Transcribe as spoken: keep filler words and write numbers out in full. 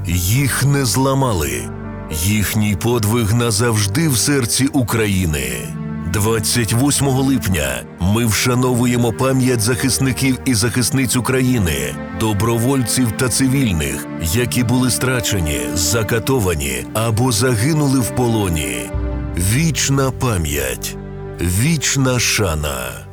Їх не зламали. Їхній подвиг назавжди в серці України. двадцять восьмого липня ми вшановуємо пам'ять захисників і захисниць України, добровольців та цивільних, які були страчені, закатовані або загинули в полоні. Вічна пам'ять, вічна шана.